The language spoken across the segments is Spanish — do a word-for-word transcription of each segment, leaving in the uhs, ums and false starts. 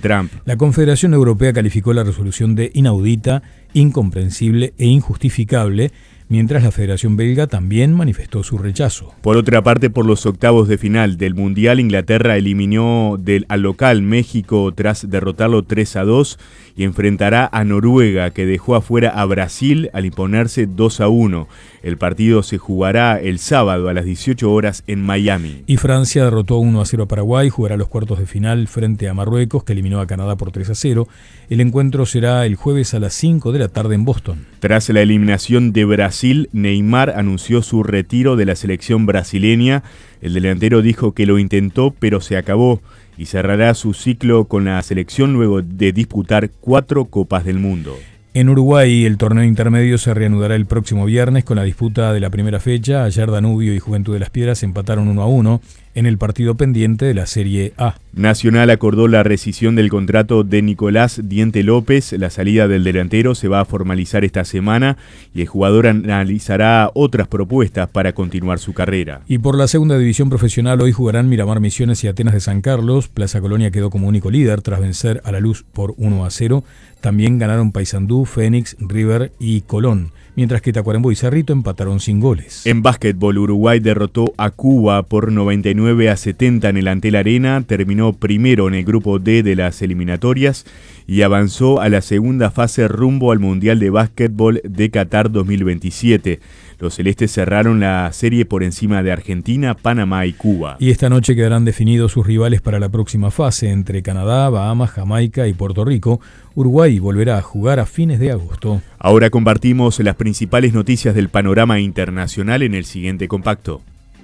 Trump. La Confederación Europea calificó la resolución de inaudita, incomprensible e injustificable, mientras la Federación Belga también manifestó su rechazo. Por otra parte, por los octavos de final del Mundial, Inglaterra eliminó del, al local México tras derrotarlo tres a dos y enfrentará a Noruega, que dejó afuera a Brasil al imponerse dos a uno. El partido se jugará el sábado a las dieciocho horas en Miami. Y Francia derrotó uno a cero a Paraguay, jugará los cuartos de final frente a Marruecos, que eliminó a Canadá por tres a cero. El encuentro será el jueves a las cinco de la tarde en Boston. Tras la eliminación de Brasil, Neymar anunció su retiro de la selección brasileña. El delantero dijo que lo intentó, pero se acabó, y cerrará su ciclo con la selección luego de disputar cuatro Copas del Mundo. En Uruguay, el torneo intermedio se reanudará el próximo viernes con la disputa de la primera fecha. Ayer Danubio y Juventud de las Piedras empataron uno a uno en el partido pendiente de la Serie A. Nacional acordó la rescisión del contrato de Nicolás Diente López. La salida del delantero se va a formalizar esta semana y el jugador analizará otras propuestas para continuar su carrera. Y por la segunda división profesional, hoy jugarán Miramar Misiones y Atenas de San Carlos. Plaza Colonia quedó como único líder tras vencer a La Luz por uno a cero. También ganaron Paysandú, Fénix, River y Colón, mientras que Tacuarembó y Cerrito empataron sin goles. En básquetbol, Uruguay derrotó a Cuba por noventa y nueve a setenta en el Antel Arena, terminó primero en el grupo D de las eliminatorias y avanzó a la segunda fase rumbo al Mundial de Básquetbol de Qatar dos mil veintisiete. Los celestes cerraron la serie por encima de Argentina, Panamá y Cuba. Y esta noche quedarán definidos sus rivales para la próxima fase entre Canadá, Bahamas, Jamaica y Puerto Rico. Uruguay volverá a jugar a fines de agosto. Ahora compartimos las principales noticias del panorama internacional en el siguiente compacto.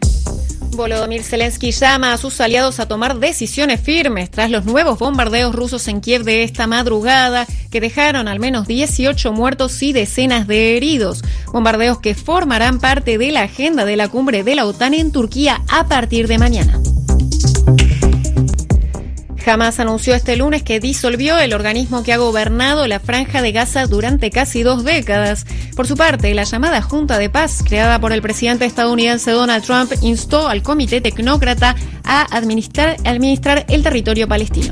Volodymyr Zelensky llama a sus aliados a tomar decisiones firmes tras los nuevos bombardeos rusos en Kiev de esta madrugada, que dejaron al menos dieciocho muertos y decenas de heridos. Bombardeos que formarán parte de la agenda de la cumbre de la OTAN en Turquía a partir de mañana. Hamás anunció este lunes que disolvió el organismo que ha gobernado la Franja de Gaza durante casi dos décadas. Por su parte, la llamada Junta de Paz, creada por el presidente estadounidense Donald Trump, instó al Comité Tecnócrata a administrar, administrar el territorio palestino.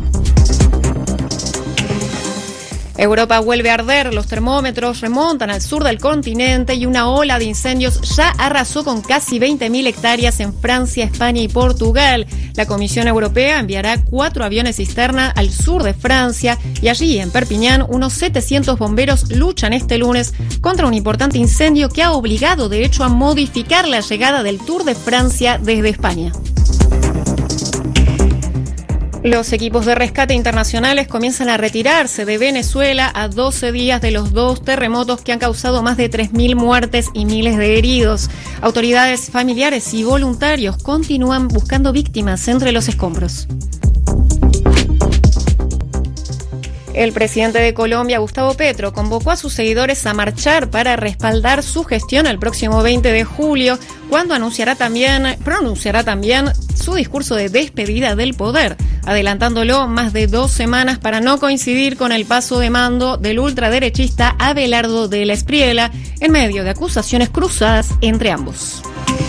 Europa vuelve a arder, los termómetros remontan al sur del continente y una ola de incendios ya arrasó con casi veinte mil hectáreas en Francia, España y Portugal. La Comisión Europea enviará cuatro aviones cisterna al sur de Francia y allí, en Perpiñán, unos setecientos bomberos luchan este lunes contra un importante incendio que ha obligado, de hecho, a modificar la llegada del Tour de Francia desde España. Los equipos de rescate internacionales comienzan a retirarse de Venezuela a doce días de los dos terremotos que han causado más de tres mil muertes y miles de heridos. Autoridades, familiares y voluntarios continúan buscando víctimas entre los escombros. El presidente de Colombia, Gustavo Petro, convocó a sus seguidores a marchar para respaldar su gestión el próximo veinte de julio, cuando anunciará también, pronunciará también su discurso de despedida del poder, adelantándolo más de dos semanas para no coincidir con el paso de mando del ultraderechista Abelardo de la Espriella, en medio de acusaciones cruzadas entre ambos.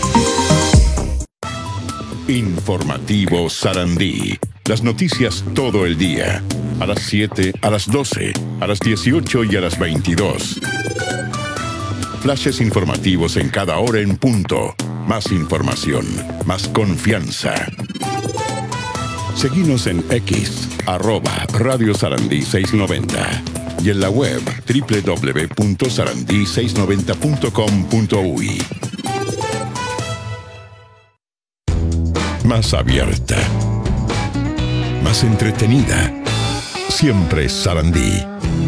Informativo Sarandí. Las noticias todo el día. A las siete, a las doce, a las dieciocho y a las veintidós. Flashes informativos en cada hora en punto. Más información, más confianza. Seguinos en X, arroba Radio Sarandí seiscientos noventa. Y en la web doble u doble u doble u punto sarandí seiscientos noventa punto com punto uy. Más abierta. Más entretenida. Siempre Sarandí.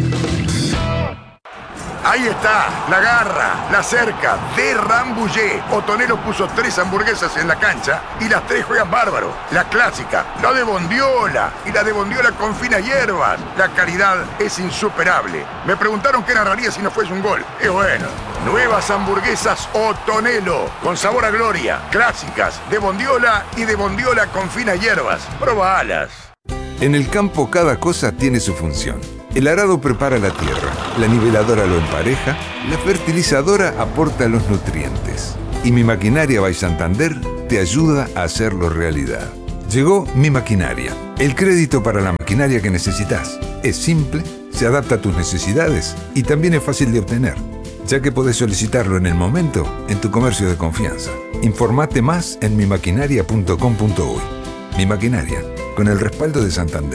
Ahí está, la garra, la cerca de Rambouillet. Otonelo puso tres hamburguesas en la cancha y las tres juegan bárbaro. La clásica, la de bondiola y la de bondiola con finas hierbas. La calidad es insuperable. Me preguntaron qué narraría si no fuese un gol. Y bueno, nuevas hamburguesas Otonelo, con sabor a gloria. Clásicas, de bondiola y de bondiola con finas hierbas. Probalas. En el campo cada cosa tiene su función. El arado prepara la tierra, la niveladora lo empareja, la fertilizadora aporta los nutrientes. Y mi maquinaria by Santander te ayuda a hacerlo realidad. Llegó Mi Maquinaria, el crédito para la maquinaria que necesitas. Es simple, se adapta a tus necesidades y también es fácil de obtener, ya que podés solicitarlo en el momento en tu comercio de confianza. Informate más en mi maquinaria punto com punto uy. Mi Maquinaria, con el respaldo de Santander.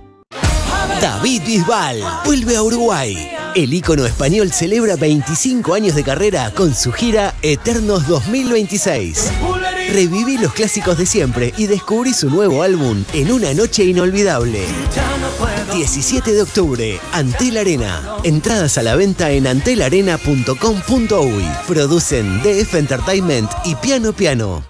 David Bisbal vuelve a Uruguay. El ícono español celebra veinticinco años de carrera con su gira Eternos dos mil veintiséis. Reviví los clásicos de siempre y descubrí su nuevo álbum en una noche inolvidable. diecisiete de octubre, Antel Arena. Entradas a la venta en antel arena punto com punto uy. Producen D F Entertainment y Piano Piano.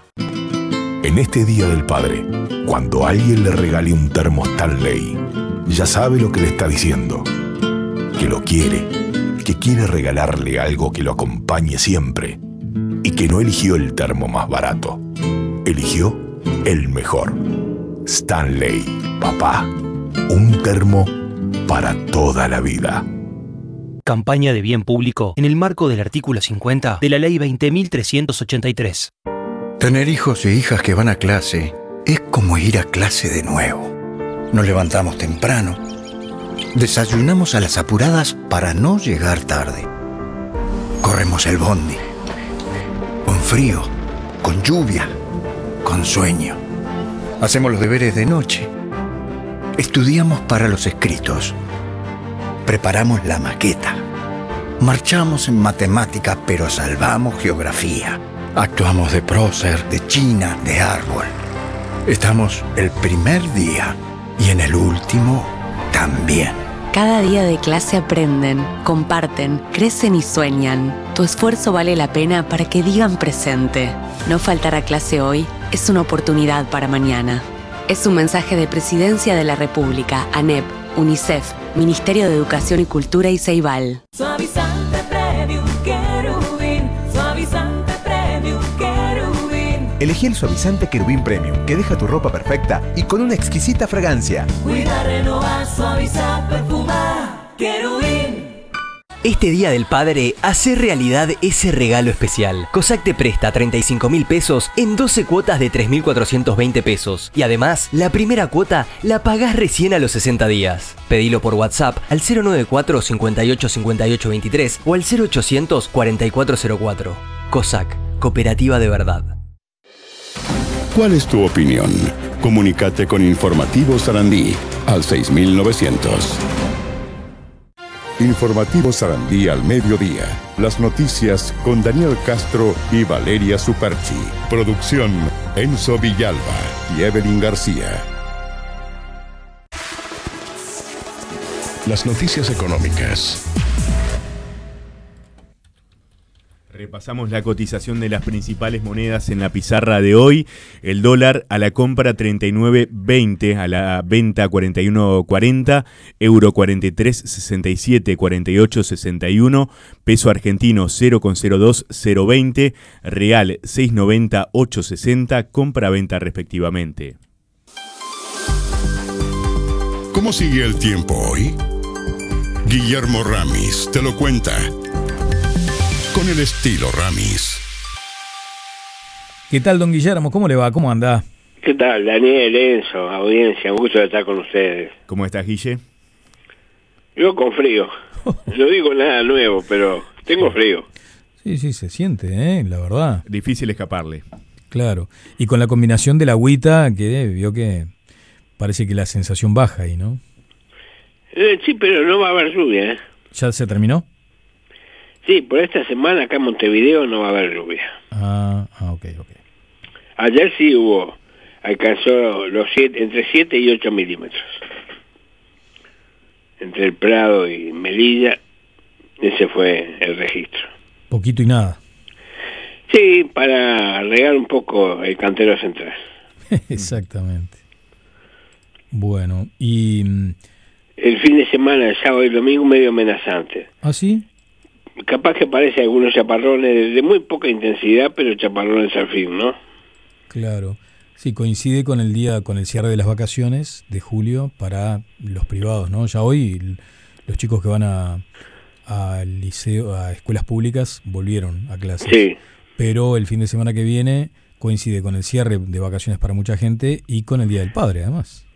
En este Día del Padre, cuando alguien le regale un termo Stanley, ya sabe lo que le está diciendo. Que lo quiere, que quiere regalarle algo que lo acompañe siempre y que no eligió el termo más barato. Eligió el mejor. Stanley, papá. Un termo para toda la vida. Campaña de bien público en el marco del artículo cincuenta de la Ley veinte mil trescientos ochenta y tres. Tener hijos e hijas que van a clase es como ir a clase de nuevo. Nos levantamos temprano, desayunamos a las apuradas para no llegar tarde. Corremos el bondi, con frío, con lluvia, con sueño. Hacemos los deberes de noche. Estudiamos para los escritos. Preparamos la maqueta. Marchamos en matemática, pero salvamos geografía. Actuamos de prócer, de china, de árbol. Estamos el primer día y en el último también. Cada día de clase aprenden, comparten, crecen y sueñan. Tu esfuerzo vale la pena para que digan presente. No faltar a clase hoy es una oportunidad para mañana. Es un mensaje de Presidencia de la República, ANEP, UNICEF, Ministerio de Educación y Cultura y Ceibal. Suavizante Premium Querubín, suavizante Premium Querubín. Elegí el suavizante Querubín Premium, que deja tu ropa perfecta y con una exquisita fragancia. Cuida, renovar, suavizar, perfumar, Querubín. Este Día del Padre, hace realidad ese regalo especial. COSAC te presta treinta y cinco mil pesos en doce cuotas de tres mil cuatrocientos veinte pesos. Y además, la primera cuota la pagás recién a los sesenta días. Pedilo por WhatsApp al cero noventa y cuatro, cincuenta y ocho, cincuenta y ocho veintitrés o al cero ochocientos, cuarenta y cuatro cero cuatro. COSAC, cooperativa de verdad. ¿Cuál es tu opinión? Comunícate con Informativo Sarandí al seis mil novecientos. Informativo Sarandí al mediodía. Las noticias con Daniel Castro y Valeria Superchi. Producción Enzo Villalba y Evelyn García. Las noticias económicas. Repasamos la cotización de las principales monedas en la pizarra de hoy. El dólar a la compra treinta y nueve veinte, a la venta cuarenta y uno cuarenta, euro cuarenta y tres sesenta y siete, cuarenta y ocho sesenta y uno, peso argentino cero coma cero dos cero veinte, real seis noventa ocho sesenta, compra-venta respectivamente. ¿Cómo sigue el tiempo hoy? Guillermo Ramis te lo cuenta. Con el estilo Ramis. ¿Qué tal, don Guillermo? ¿Cómo le va? ¿Cómo anda? ¿Qué tal, Daniel, Enzo, audiencia? Un gusto de estar con ustedes. ¿Cómo estás, Guille? Yo con frío. No digo nada nuevo, pero tengo frío. Sí, sí, se siente, ¿eh? La verdad. Difícil escaparle. Claro. Y con la combinación de la agüita, que vio que parece que la sensación baja ahí, ¿no? Eh, sí, pero no va a haber lluvia, ¿eh? ¿Ya se terminó? Sí, por esta semana acá en Montevideo no va a haber lluvia. Ah, ah ok, ok. Ayer sí hubo, alcanzó los siete, entre siete y ocho milímetros. Entre el Prado y Melilla, ese fue el registro. Poquito y nada. Sí, para regar un poco el cantero central. Exactamente. Bueno, y... El fin de semana, el sábado y el domingo, medio amenazante. ¿Ah, sí? Capaz que aparece algunos chaparrones de muy poca intensidad, pero chaparrones al fin, ¿no? Claro. Sí, coincide con el día, con el cierre de las vacaciones de julio para los privados, ¿no? Ya hoy los chicos que van a, a liceo, a escuelas públicas, volvieron a clases. Sí. Pero el fin de semana que viene coincide con el cierre de vacaciones para mucha gente y con el Día del Padre, además.